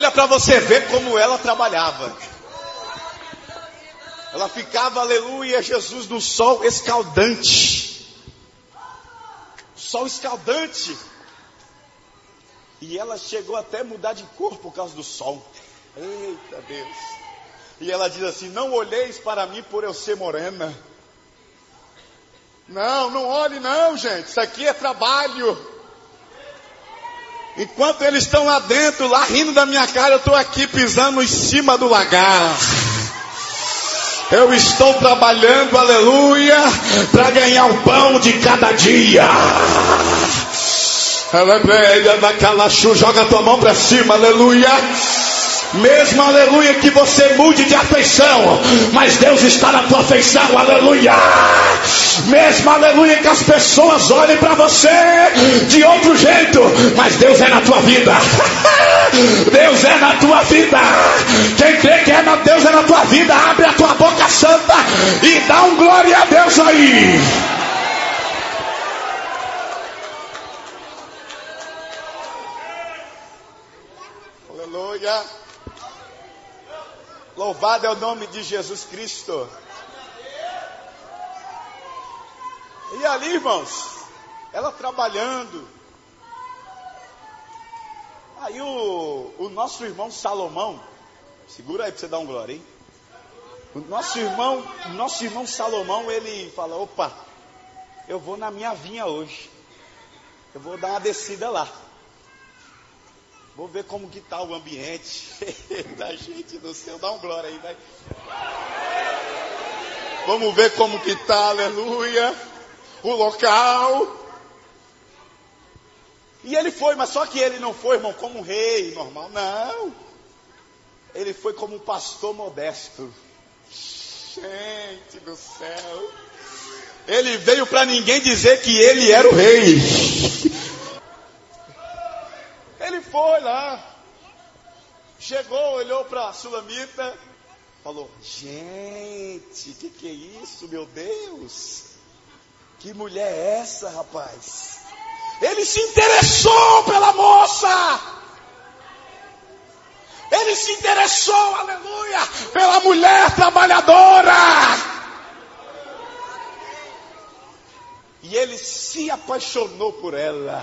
Olha para você ver como ela trabalhava. Ela ficava, aleluia, Jesus, no sol escaldante. Sol escaldante. E ela chegou até a mudar de cor por causa do sol. Eita Deus. E ela diz assim: não olheis para mim por eu ser morena. Não olhe não, gente. Isso aqui é trabalho. Enquanto eles estão lá dentro, lá rindo da minha cara, eu estou aqui pisando em cima do lagar. Eu estou trabalhando, aleluia, para ganhar o pão de cada dia. Joga a tua mão para cima, aleluia. Mesmo, aleluia, que você mude de afeição, mas Deus está na tua afeição, aleluia. Mesmo, aleluia, que as pessoas olhem para você de outro jeito, mas Deus é na tua vida. Deus é na tua vida. Quem crê que Deus é na tua vida, abre a tua boca santa e dá um glória a Deus aí. Aleluia. Louvado é o nome de Jesus Cristo. E ali, irmãos, ela trabalhando. Aí o nosso irmão Salomão, segura aí para você dar um glória, hein? O nosso irmão Salomão, ele fala: opa, eu vou na minha vinha hoje. Eu vou dar uma descida lá. Vou ver como que está o ambiente. Da gente do céu, dá um glória aí, vai. Vamos ver como que está, aleluia, o local. E ele foi, mas só que ele não foi, irmão, como um rei normal, não. Ele foi como um pastor modesto. Gente do céu. Ele veio para ninguém dizer que ele era o rei. Ele foi lá, chegou, olhou para a Sulamita, falou: gente, que é isso, meu Deus? Que mulher é essa, rapaz? Ele se interessou pela moça. Ele se interessou, aleluia, pela mulher trabalhadora. E ele se apaixonou por ela.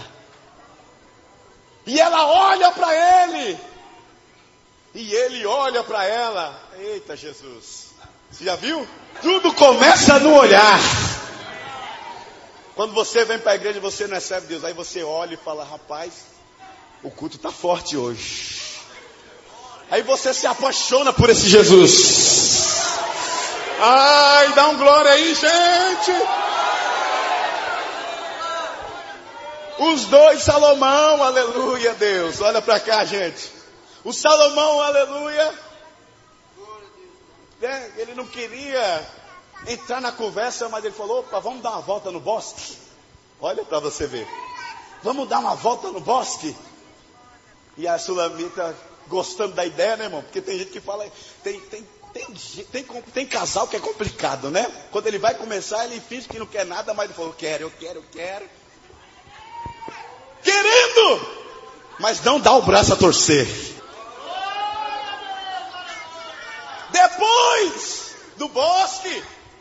E ela olha para ele. E ele olha para ela. Eita Jesus. Você já viu? Tudo começa no olhar. Quando você vem para a igreja, você não recebe Deus. Aí você olha e fala: rapaz, o culto está forte hoje. Aí você se apaixona por esse Jesus. Ai, dá um glória aí, gente. Os dois, Salomão, aleluia, Deus. Olha para cá, gente. O Salomão, aleluia. Ele não queria entrar na conversa, mas ele falou: opa, vamos dar uma volta no bosque. Olha para você ver. Vamos dar uma volta no bosque. E a Sulamita gostando da ideia, né, irmão? Porque tem gente que fala, tem casal que é complicado, né? Quando ele vai começar, ele finge que não quer nada, mas ele falou: eu quero. Querendo, mas não dá o braço a torcer. Depois do bosque,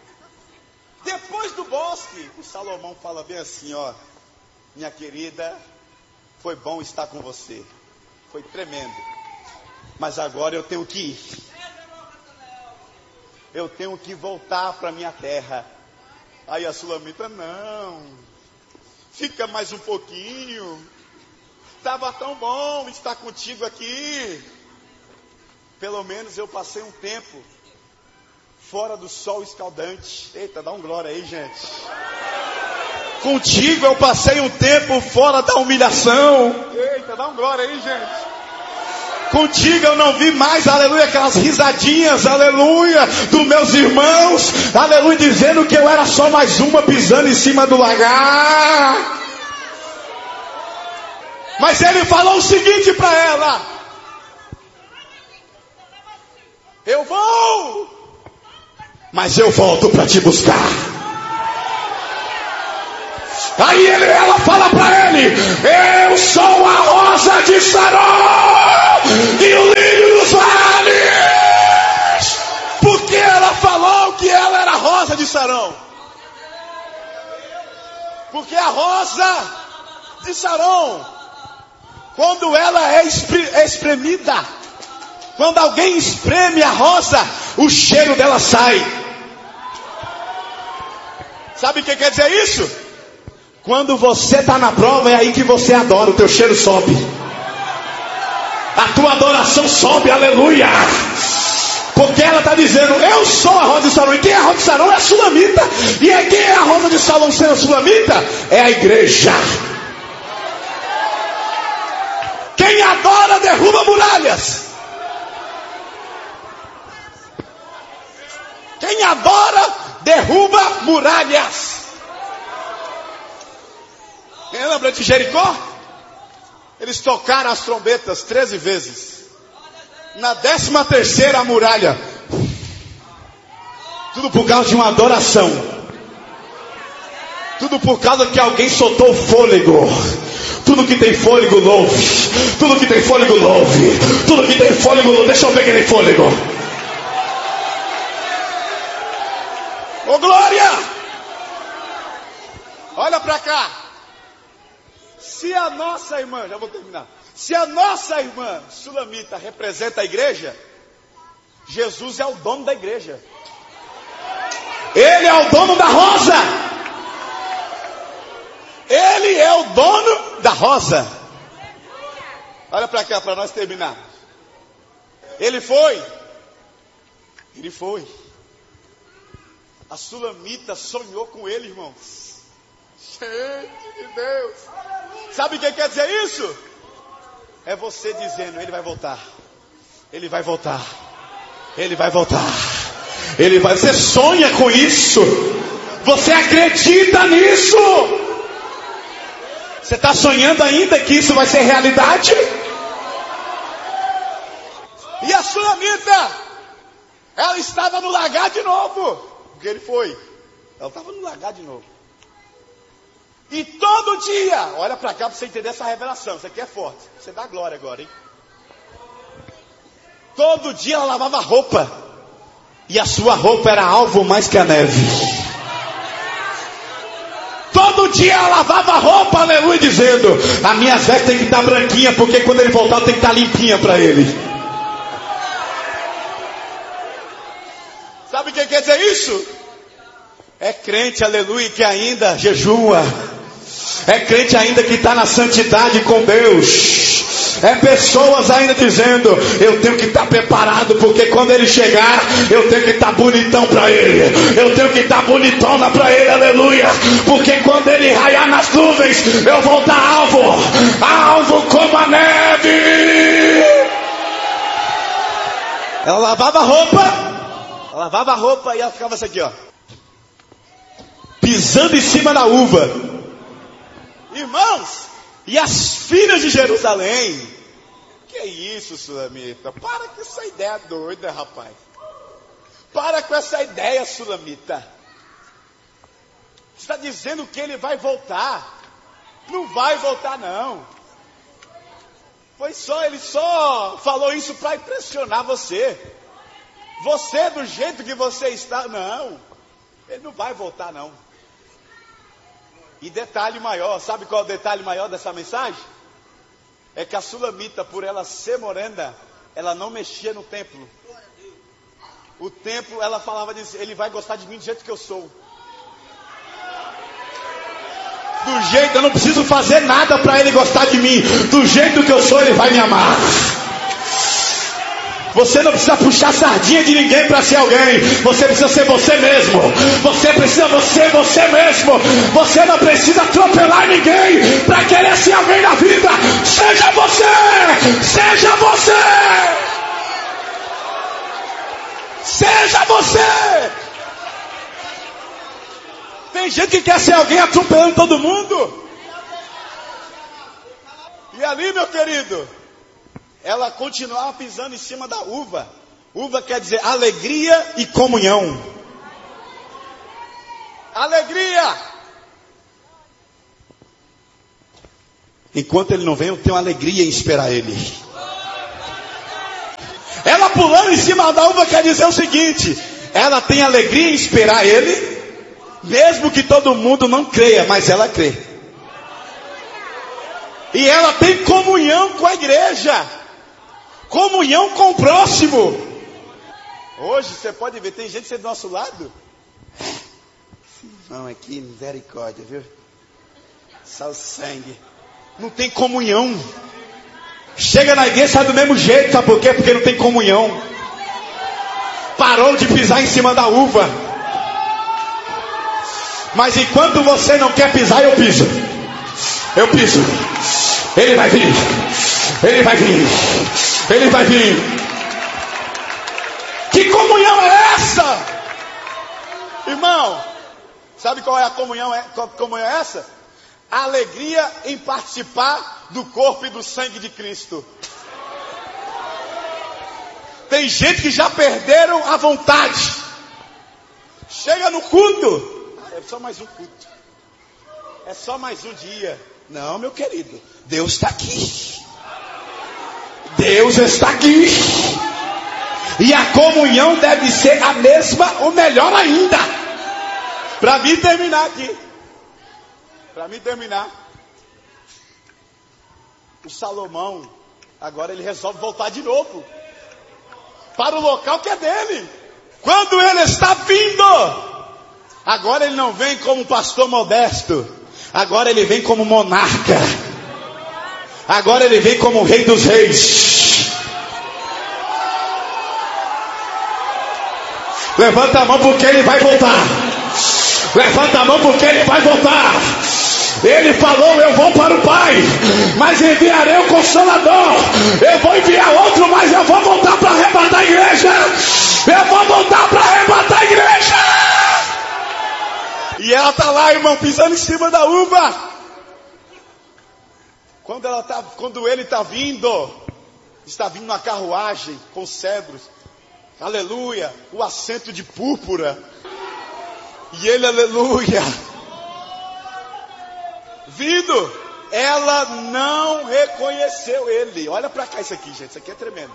o Salomão fala bem assim: ó, minha querida, foi bom estar com você, foi tremendo, mas agora eu tenho que ir. Eu tenho que voltar para minha terra. Aí a Sulamita: não, fica mais um pouquinho. Estava tão bom estar contigo aqui. Pelo menos eu passei um tempo fora do sol escaldante. Eita, dá um glória aí, gente. Contigo eu passei um tempo fora da humilhação. Eita, dá um glória aí, gente. Contigo eu não vi mais, aleluia, aquelas risadinhas, aleluia, dos meus irmãos, aleluia, dizendo que eu era só mais uma pisando em cima do lagar. Mas ele falou o seguinte para ela: eu vou, mas eu volto para te buscar. Aí ela fala para ele: eu sou a rosa de Sarão e o de Sarão? Porque a rosa de Sarão, quando ela é espremida, quando alguém espreme a rosa, o cheiro dela sai. Sabe o que quer dizer isso? Quando você está na prova, é aí que você adora, o teu cheiro sobe. A tua adoração sobe, aleluia. Porque ela está dizendo, eu sou a rosa de Sarão. E quem é a rosa de Sarão é a sulamita. E quem é a rosa de Sarão sendo a sulamita? É a igreja. Quem adora derruba muralhas. Quem adora derruba muralhas. Quem lembra de Jericó? Eles tocaram as trombetas 13 vezes. Na 13ª a muralha. Tudo por causa de uma adoração. Tudo por causa que alguém soltou fôlego. Tudo que tem fôlego louve. Tudo que tem fôlego louve. Tudo que tem fôlego louve. Deixa eu ver quem tem fôlego. Ô glória! Olha pra cá. Se a nossa irmã, já vou terminar. Se a nossa irmã sulamita representa a igreja, Jesus é o dono da igreja. Ele é o dono da rosa. Ele é o dono da rosa. Olha para cá para nós terminar. Ele foi. A sulamita sonhou com ele, irmãos. Gente de Deus. Sabe o que quer dizer isso? É você dizendo, ele vai voltar. Ele vai voltar. Ele vai voltar. Ele vai. Você sonha com isso. Você acredita nisso. Você está sonhando ainda que isso vai ser realidade? E a sulamita, ela estava no lagar de novo. Porque ele foi. Ela estava no lagar de novo. E todo dia, olha para cá para você entender essa revelação. Isso aqui é forte. Você dá glória agora, hein? Todo dia ela lavava roupa. E a sua roupa era alvo mais que a neve. Todo dia ela lavava a roupa, aleluia, dizendo, a minha veste tem que estar branquinha, porque quando ele voltar tem que estar limpinha para ele. Sabe o que quer dizer isso? É crente, aleluia, que ainda jejua. É crente ainda que está na santidade com Deus. É pessoas ainda dizendo, eu tenho que estar preparado, porque quando ele chegar, eu tenho que estar bonitão para ele. Eu tenho que estar bonitona para ele, aleluia. Porque quando ele raiar nas nuvens, eu vou dar alvo como a neve. Ela lavava a roupa e ela ficava assim aqui, ó, pisando em cima da uva. Irmãos, e as filhas de Jerusalém? Que isso, sulamita? Para com essa ideia doida, rapaz. Para com essa ideia, sulamita. Você está dizendo que ele vai voltar? Não vai voltar, não. Ele só falou isso para impressionar você. Você, do jeito que você está, não. Ele não vai voltar, não. E detalhe maior, sabe qual é o detalhe maior dessa mensagem? É que a sulamita, por ela ser morena, ela não mexia no templo. O templo, ela falava disso, ele vai gostar de mim do jeito que eu sou. Do jeito, eu não preciso fazer nada para ele gostar de mim. Do jeito que eu sou, ele vai me amar. Você não precisa puxar sardinha de ninguém para ser alguém. Você precisa ser você mesmo. Você precisa ser você mesmo. Você não precisa atropelar ninguém para querer ser alguém na vida. Seja você. Seja você. Seja você. Tem gente que quer ser alguém atropelando todo mundo. E ali, meu querido, ela continuava pisando em cima da uva. Uva quer dizer alegria e comunhão. Alegria. Enquanto ele não vem, eu tenho alegria em esperar ele. Ela pulando em cima da uva quer dizer o seguinte: ela tem alegria em esperar ele, Mesmo que todo mundo não creia, mas ela crê. E ela tem comunhão com a igreja. Comunhão com o próximo. Hoje você pode ver, tem gente do nosso lado. Irmão aqui, misericórdia, viu? Só o sangue. Não tem comunhão. Chega na igreja, sai do mesmo jeito, sabe por quê? Porque não tem comunhão. Parou de pisar em cima da uva. Mas enquanto você não quer pisar, eu piso. Eu piso. Ele vai vir. Ele vai vir. Ele vai vir. Que comunhão é essa? Irmão, sabe qual é a comunhão? Qual comunhão é essa? A alegria em participar do corpo e do sangue de Cristo. Tem gente que já perderam a vontade. Chega no culto. É só mais um culto. É só mais um dia. Não, meu querido. Deus está aqui. Deus está aqui. E a comunhão deve ser a mesma, ou melhor ainda. Para mim terminar aqui. Para mim terminar. O Salomão, agora ele resolve voltar de novo. Para o local que é dele. Quando ele está vindo. Agora ele não vem como pastor modesto. Agora ele vem como monarca. Agora ele vem como rei dos reis. Levanta a mão porque ele vai voltar. Levanta a mão porque ele vai voltar. Ele falou, eu vou para o Pai, mas enviarei o Consolador. Eu vou enviar outro, mas eu vou voltar para arrebatar a igreja. Eu vou voltar para arrebatar a igreja. E ela está lá, irmão, pisando em cima da uva. Quando ele está vindo uma carruagem com cedros. Aleluia, o assento de púrpura. E ele, aleluia. Vindo, ela não reconheceu ele. Olha para cá isso aqui, gente, isso aqui é tremendo.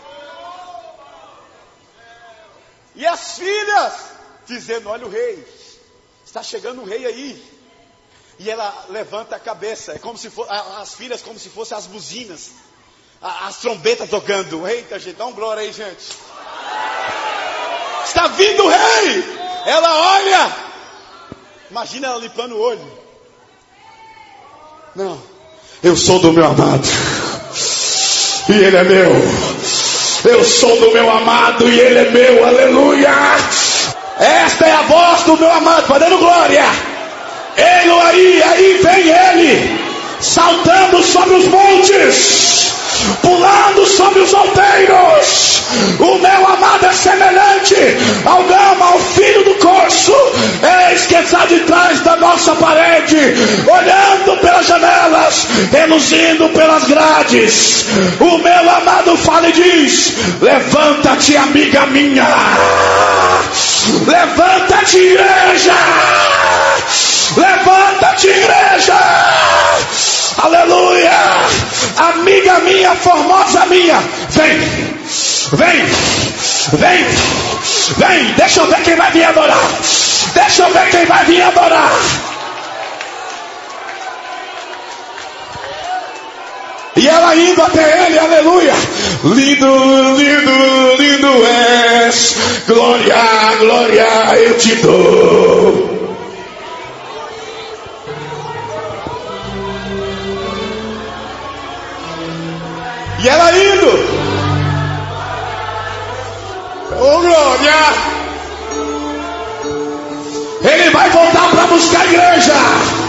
E as filhas dizendo, olha o rei, está chegando o rei aí. E ela levanta a cabeça, é como se fosse, as filhas como se fossem as buzinas, as trombetas tocando. Eita, gente, dá um glória aí, gente. Está vindo o rei. Ela olha, imagina ela limpando o olho. Não, eu sou do meu amado e ele é meu. Eu sou do meu amado e ele é meu, aleluia. Esta é a voz do meu amado, fazendo glória. Ele aí vem ele, saltando sobre os montes, pulando sobre os outeiros. O meu amado é semelhante ao gama, ao filho do corso. Eis que está de trás da nossa parede, olhando pelas janelas, reluzindo pelas grades. O meu amado fala e diz: levanta-te, amiga minha. Levanta-te, igreja. Levanta-te, igreja. Aleluia. Amiga minha, formosa minha, vem. Vem, vem, vem, deixa eu ver quem vai vir adorar. Deixa eu ver quem vai vir adorar. E ela indo até ele, aleluia. Lindo, lindo, lindo és. Glória, glória eu te dou. E ela indo. Oh, glória! Ele vai voltar para buscar a igreja.